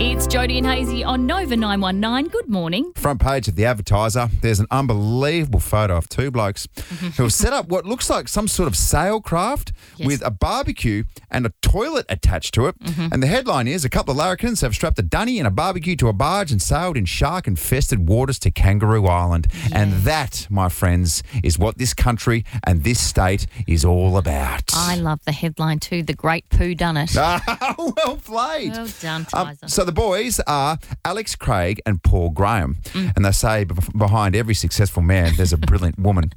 It's Jody and Hazy on Nova 919. Good morning. Front page of the Advertiser, there's an unbelievable photo of two blokes who have set up what looks like some sort of sailcraft with a barbecue and a toilet attached to it. And the headline is, a couple of larrikins have strapped a dunny and a barbecue to a barge and sailed in shark-infested waters to Kangaroo Island. And that, my friends, is what this country and this state is all about. I love the headline too. The Great Poo Done It. Well played. Well done, Tizer. So the boys are Alex Craig and Paul Graham. And they say behind every successful man, there's a brilliant woman.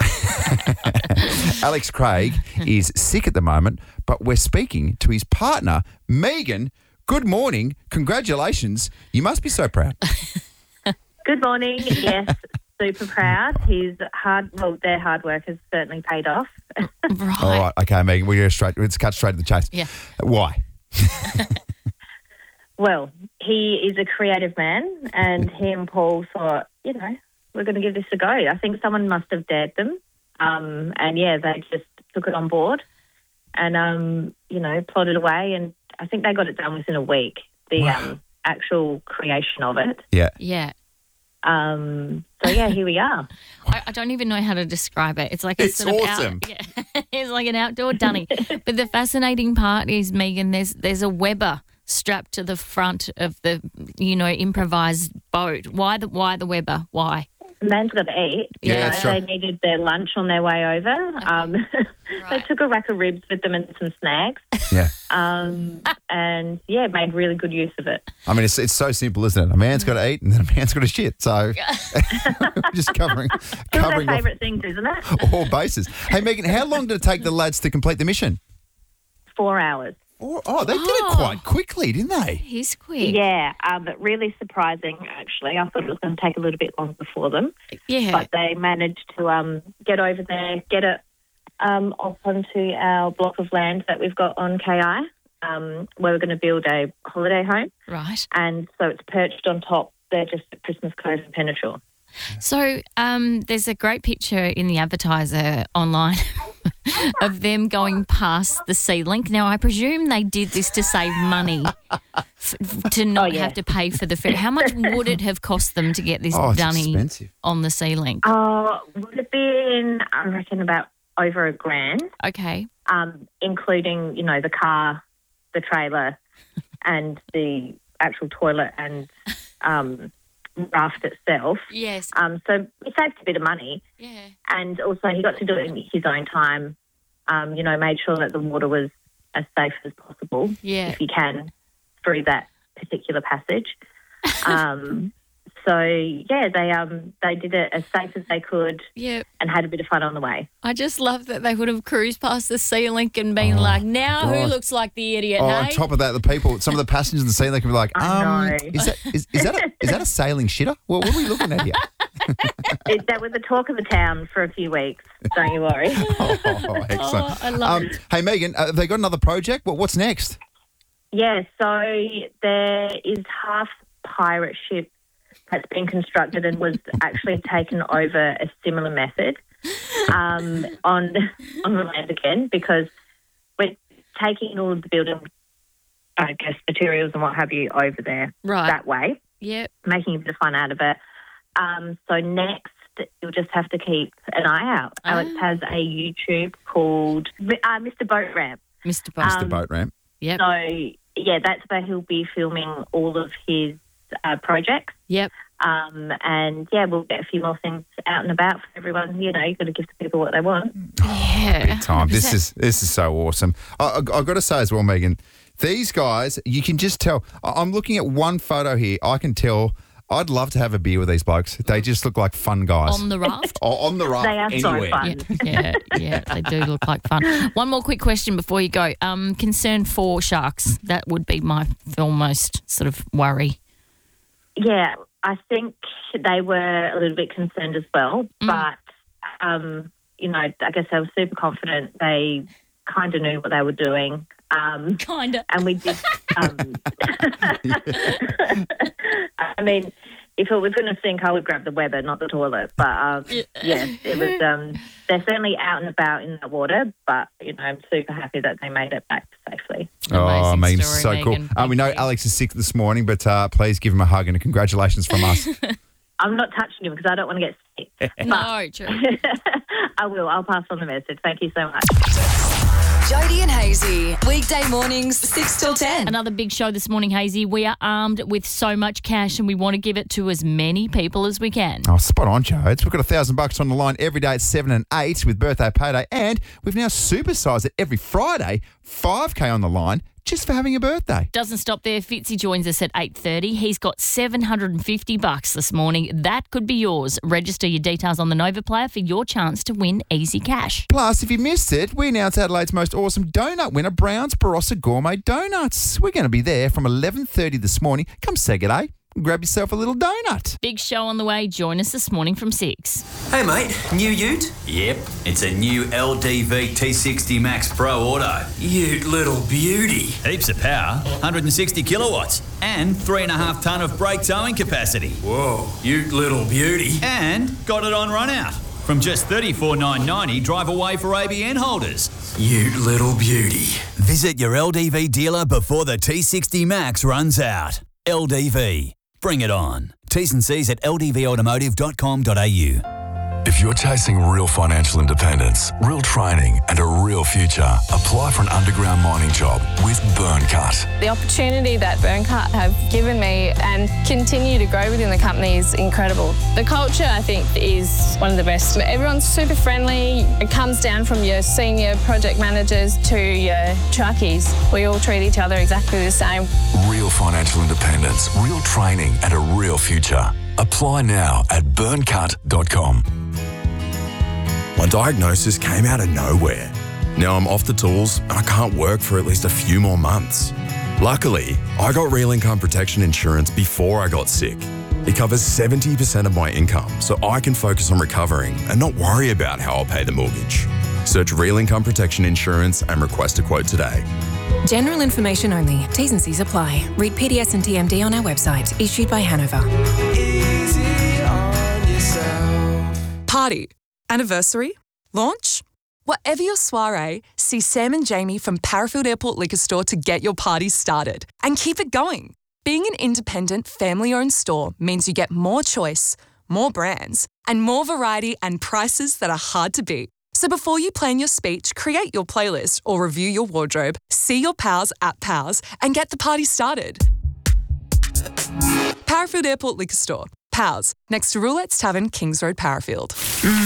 Alex Craig is sick at the moment, but we're speaking to his partner, Megan. Good morning. Congratulations. You must be so proud. Good morning. Yes, super proud. Their hard work has certainly paid off. Right. All right. Okay, Megan, let's cut straight to the chase. Yeah. Why? Well, he is a creative man, and he and Paul thought, we're going to give this a go. I think someone must have dared them. They just took it on board and, plodded away. And I think they got it done within a week, the actual creation of it. Yeah. Yeah. Here we are. I don't even know how to describe it. It's like It's awesome. It's like an outdoor dunny. But the fascinating part is, Megan, there's a Weber strapped to the front of the, improvised boat. Why the Weber? Why? The man's got to eat. Yeah, that's They right. needed their lunch on their way over. They took a rack of ribs with them and some snacks. Yeah. Made really good use of it. I mean, it's so simple, isn't it? A man's got to eat and then a man's got to shit. So just covering It's one of off their favourite things, isn't it? all bases. Hey, Megan, how long did it take the lads to complete the mission? 4 hours. Oh, they did it quite quickly, didn't they? He's quick. Yeah, but really surprising, actually. I thought it was going to take a little bit longer for them. Yeah. But they managed to get over there, get it off onto our block of land that we've got on KI, where we're going to build a holiday home. Right. And so it's perched on top. They're just at Christmas Cove in Penetraw. So there's a great picture in the Advertiser online of them going past the sea link. Now, I presume they did this to save money, to not have to pay for the ferry. How much would it have cost them to get this It's dunny expensive. on the sea link? Would have been, I reckon, about over $1,000, Okay. including, the car, the trailer, and the actual toilet and raft itself. Yes. So we saved a bit of money. Yeah. And also he got to do it in his own time, made sure that the water was as safe as possible, if he can, through that particular passage. They did it as safe as they could and had a bit of fun on the way. I just love that they would have cruised past the sea link and been like, now who looks like the idiot, On hey? top of that, the people, some of the passengers in the sea, they can be like, I know. is that a sailing shitter? What are we looking at here? That was the talk of the town for a few weeks. Don't you worry. Oh, excellent. I love it. Hey, Megan, have they got another project? What's next? Yeah, so there is half pirate ship that's been constructed and was actually taken over a similar method on the land again, because we're taking all of the building, I guess, materials and what have you over there that way, making a bit of fun out of it. So next, you'll just have to keep an eye out. Alex has a YouTube called Mr. Boat Ramp. Mr. Boat Ramp. Yep. So, that's where he'll be filming all of his projects. Yep. We'll get a few more things out and about for everyone. You've got to give the people what they want. Yeah. Big time. This is so awesome. I've got to say as well, Megan, these guys, you can just tell. I'm looking at one photo here. I can tell. I'd love to have a beer with these blokes. They just look like fun guys. On the raft? On the raft. They are anywhere. so fun. Yeah, they do look like fun. One more quick question before you go. Concern for sharks. That would be my foremost sort of worry. Yeah, I think they were a little bit concerned as well, but, I guess they were super confident. They kind of knew what they were doing. Kind of. And we did, I mean, if it was going to sink, I would grab the weather, not the toilet. But yeah, it was. They're certainly out and about in that water, but I'm super happy that they made it back safely. Oh, Amazing so story, cool. Megan. We know Alex is sick this morning, but please give him a hug and a congratulations from us. I'm not touching him because I don't want to get sick. No, true. I will. I'll pass on the message. Thank you so much. Jody and Hazy, weekday mornings 6 till 10. Another big show this morning, Hazy. We are armed with so much cash and we want to give it to as many people as we can. Oh, spot on, Jodes. We've got $1,000 on the line every day at 7 and 8 with birthday payday, and we've now supersized it every Friday, $5K on the line just for having a birthday. Doesn't stop there. Fitzy joins us at 8:30. He's got $750 this morning. That could be yours. Register your details on the Nova Player for your chance to win easy cash. Plus, if you missed it, we announced Adelaide's most awesome donut winner, Brown's Barossa Gourmet Donuts. We're going to be there from 11:30 this morning. Come say good day. Grab yourself a little donut. Big show on the way. Join us this morning from 6. Hey mate, new ute? Yep, it's a new LDV T60 Max Pro Auto. Ute little beauty. Heaps of power, 160 kilowatts, and 3.5 tonne of brake towing capacity. Whoa, ute little beauty. And got it on run out. From just $34,990 drive away for ABN holders. Ute little beauty. Visit your LDV dealer before the T60 Max runs out. LDV. Bring it on. T's and C's at ldvautomotive.com.au. If you're chasing real financial independence, real training, and a real future, apply for an underground mining job with Burncut. The opportunity that Burncut have given me and continue to grow within the company is incredible. The culture, I think, is one of the best. Everyone's super friendly. It comes down from your senior project managers to your truckies. We all treat each other exactly the same. Real financial independence, real training, and a real future. Apply now at burncut.com. My diagnosis came out of nowhere. Now I'm off the tools and I can't work for at least a few more months. Luckily, I got Real Income Protection Insurance before I got sick. It covers 70% of my income, so I can focus on recovering and not worry about how I'll pay the mortgage. Search Real Income Protection Insurance and request a quote today. General information only. T's and C's apply. Read PDS and TMD on our website. Issued by Hanover. Easy on yourself. Party. Anniversary. Launch. Whatever your soiree, see Sam and Jamie from Parafield Airport Liquor Store to get your party started. And keep it going. Being an independent, family-owned store means you get more choice, more brands, and more variety and prices that are hard to beat. So before you plan your speech, create your playlist or review your wardrobe, see your pals at Pals and get the party started. Parafield Airport Liquor Store. Pals, next to Roulette's Tavern, Kings Road, Parafield.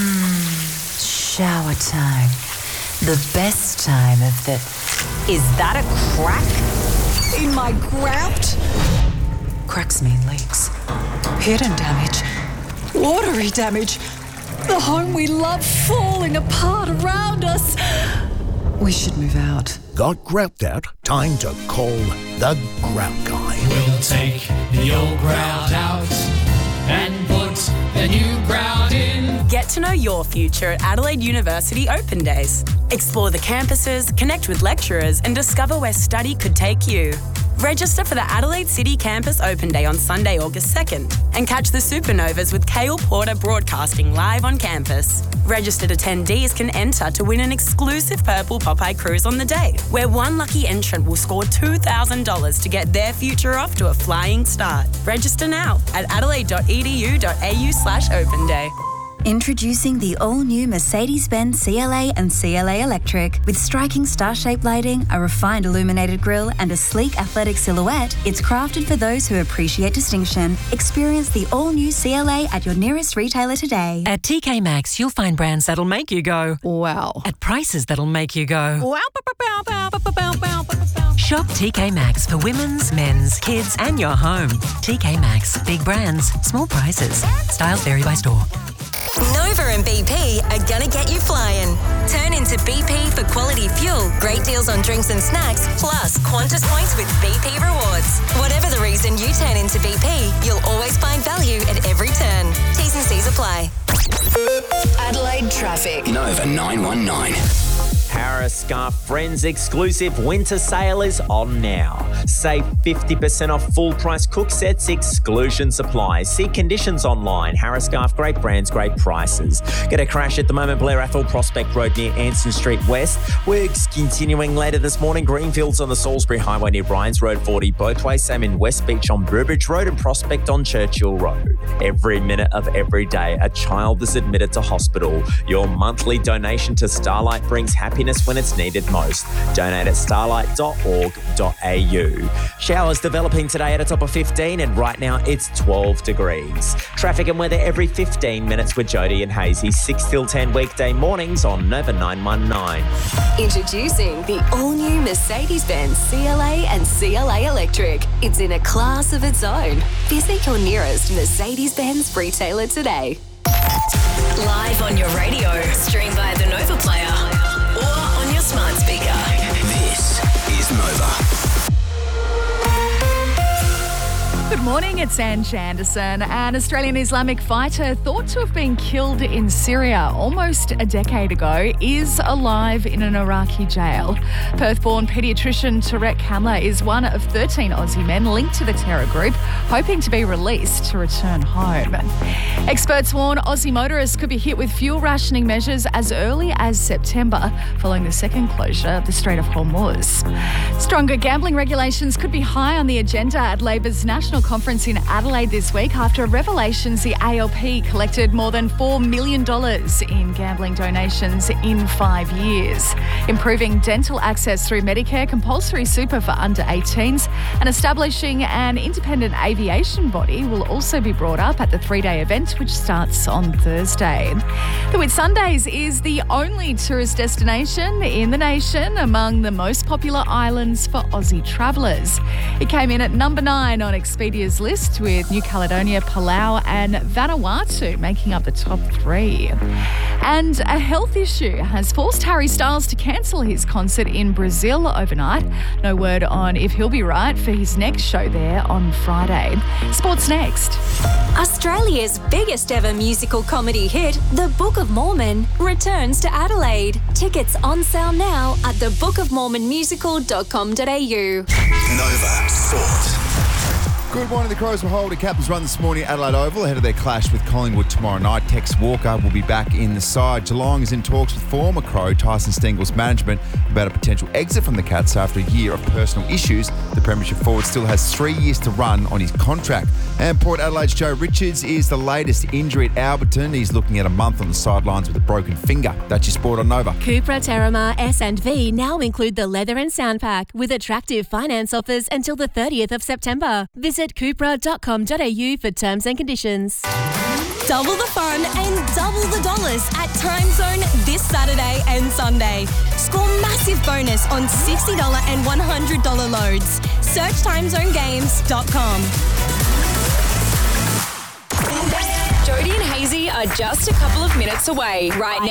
Shower time. The best time of the... Is that a crack in my grout? Cracks mean leaks. Hidden damage. Watery damage. The home we love falling apart around us. We should move out. Got grout out? Time to call the Grout Guy. We'll take the old grout out and put the new grout in. Get to know your future at Adelaide University Open Days. Explore the campuses, connect with lecturers, and discover where study could take you. Register for the Adelaide City Campus Open Day on Sunday, August 2nd, and catch the Supernovas with Cale Porter broadcasting live on campus. Registered attendees can enter to win an exclusive Purple Popeye cruise on the day, where one lucky entrant will score $2,000 to get their future off to a flying start. Register now at adelaide.edu.au/open day. Introducing the all-new Mercedes-Benz CLA and CLA Electric. With striking star-shaped lighting, a refined illuminated grille, and a sleek athletic silhouette, it's crafted for those who appreciate distinction. Experience the all-new CLA at your nearest retailer today. At TK Maxx, you'll find brands that'll make you go, wow, at prices that'll make you go, wow. Shop TK Maxx for women's, men's, kids, and your home. TK Maxx. Big brands, small prices. Styles vary by store. Nova and BP are gonna get you flying. Turn into BP for quality fuel, great deals on drinks and snacks, plus Qantas points with BP Rewards. Whatever the reason you turn into BP, you'll always find value at every turn. T's and C's apply. Adelaide traffic. Nova 919. Harris Scarf Friends exclusive winter sale is on now. Save 50% off full price cook sets, exclusion supplies. See conditions online. Harris Scarf, great brands, great prices. Get a crash at the moment, Blair Athol, Prospect Road near Anson Street West. We're continuing later this morning. Greenfields on the Salisbury Highway near Bryans Road 40 both ways. Same in West Beach on Burbridge Road and Prospect on Churchill Road. Every minute of every day, a child is admitted to hospital. Your monthly donation to Starlight brings happiness when it's needed most. Donate at starlight.org.au. Showers developing today at a top of 15 and right now it's 12 degrees. Traffic and weather every 15 minutes with Jody and Hazy. 6 till 10 weekday mornings on Nova 919. Introducing the all-new Mercedes-Benz CLA and CLA Electric. It's in a class of its own. Visit your nearest Mercedes-Benz retailer today. Live on your radio, stream via the Nova Player or on your smart speaker. This is Nova. Good morning, it's Ange Anderson. An Australian Islamic fighter thought to have been killed in Syria almost a decade ago is alive in an Iraqi jail. Perth-born paediatrician Tarek Kamla is one of 13 Aussie men linked to the terror group, hoping to be released to return home. Experts warn Aussie motorists could be hit with fuel rationing measures as early as September, following the second closure of the Strait of Hormuz. Stronger gambling regulations could be high on the agenda at Labor's National Conference in Adelaide this week after revelations the ALP collected more than $4 million in gambling donations in 5 years. Improving dental access through Medicare, compulsory super for under 18s, and establishing an independent aviation body will also be brought up at the 3-day event, which starts on Thursday. The Whitsundays is the only tourist destination in the nation among the most popular islands for Aussie travellers. It came in at number 9 on Expedia's list, with New Caledonia, Palau and Vanuatu making up the top 3. And a health issue has forced Harry Styles to cancel his concert in Brazil overnight. No word on if he'll be right for his next show there on Friday. Sports next. Australia's biggest ever musical comedy hit, The Book of Mormon, returns to Adelaide. Tickets on sale now at thebookofmormonmusical.com.au. Nova Sport. Good morning. The Crows will hold a captain's run this morning at Adelaide Oval ahead of their clash with Collingwood tomorrow night. Tex Walker will be back in the side. Geelong is in talks with former Crow Tyson Stengel's management about a potential exit from the Cats after a year of personal issues. The Premiership forward still has 3 years to run on his contract. And Port Adelaide's Joe Richards is the latest injury at Alberton. He's looking at a month on the sidelines with a broken finger. That's your sport on Nova. Cupra Terramar S&V now include the leather and sound pack with attractive finance offers until the 30th of September. Visit Cupra.com.au for terms and conditions. Double the fun and double the dollars at Time Zone this Saturday and Sunday. Score massive bonus on $60 and $100 loads. Search timezonegames.com. Jody and Hazy are just a couple of minutes away right now.